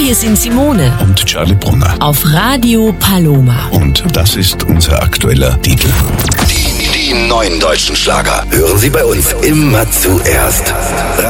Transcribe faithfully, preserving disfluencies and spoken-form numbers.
Wir sind Simone und Charlie Brunner auf Radio Paloma. Und das ist unser aktueller Titel. Die, die neuen deutschen Schlager hören Sie bei uns immer zuerst.